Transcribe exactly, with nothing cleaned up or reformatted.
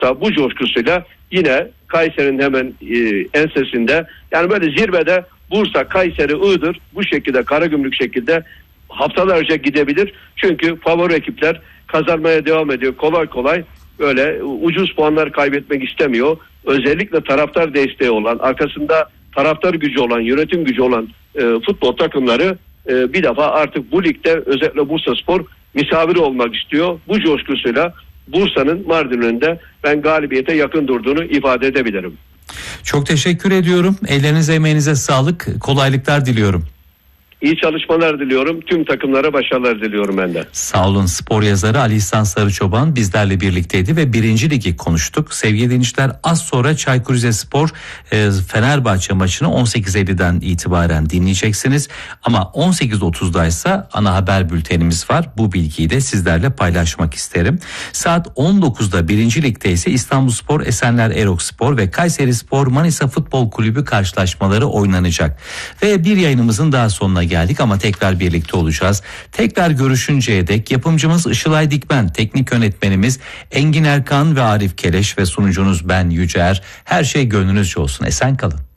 da bu coşkusuyla yine Kayseri'nin hemen e, ensesinde, yani böyle zirvede Bursa, Kayseri, Iğdır bu şekilde, Karagümrük şekilde haftalarca gidebilir. Çünkü favori ekipler kazanmaya devam ediyor. Kolay kolay böyle ucuz puanlar kaybetmek istemiyor. Özellikle taraftar desteği olan, arkasında taraftar gücü olan, yönetim gücü olan e, futbol takımları e, bir defa artık bu ligde, özellikle Bursaspor misafir olmak istiyor. Bu coşkusuyla Bursa'nın Mardin önünde ben galibiyete yakın durduğunu ifade edebilirim. Çok teşekkür ediyorum. Ellerinize, emeğinize sağlık. Kolaylıklar diliyorum. İyi çalışmalar diliyorum. Tüm takımlara başarılar diliyorum ben de. Sağ olun. Spor yazarı Ali İhsan Sarıçoban bizlerle birlikteydi ve birinci ligi konuştuk. Sevgili dinleyiciler, az sonra Çaykur Rizespor e, Fenerbahçe maçını on sekiz elliden itibaren dinleyeceksiniz. Ama on sekiz otuzdaysa ana haber bültenimiz var. Bu bilgiyi de sizlerle paylaşmak isterim. Saat on dokuzda birinci ligde ise İstanbulspor, Esenler Erokspor ve Kayserispor Manisa Futbol Kulübü karşılaşmaları oynanacak. Ve bir yayınımızın daha sonuna geldik ama tekrar birlikte olacağız. Tekrar görüşünceye dek yapımcımız Işılay Dikmen, teknik yönetmenimiz Engin Erkan ve Arif Keleş ve sunucunuz ben Yücer. Her şey gönlünüzce olsun. Esen kalın.